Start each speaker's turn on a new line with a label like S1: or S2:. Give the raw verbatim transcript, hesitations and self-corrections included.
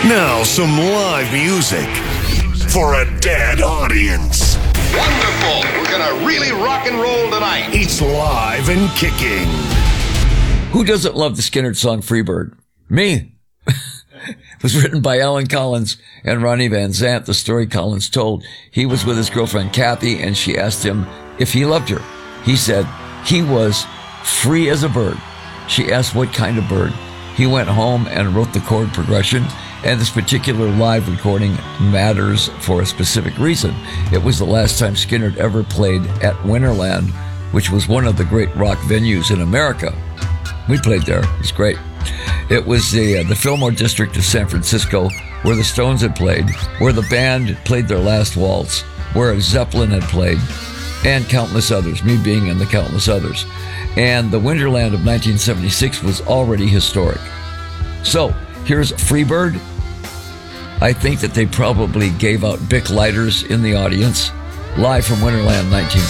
S1: Now, some live music for a dead audience.
S2: Wonderful. We're going to really rock and roll tonight.
S1: It's live and kicking.
S3: Who doesn't love the Skynyrd song Freebird? Me. It was written by Alan Collins and Ronnie Van Zant. The story Collins told, he was with his girlfriend Kathy and she asked him if he loved her. He said he was free as a bird. She asked what kind of bird. He went home and wrote the chord progression, and this particular live recording matters for a specific reason. It was the last time Skynyrd ever played at Winterland, which was one of the great rock venues in America. We played there. It was great. It was the, uh, the Fillmore District of San Francisco, where the Stones had played, where the band played their last waltz, where Zeppelin had played, and countless others, me being in the countless others. And the Winterland of nineteen seventy-six was already historic. So, here's Freebird. I think that they probably gave out Bic lighters in the audience, live from Winterland nineteen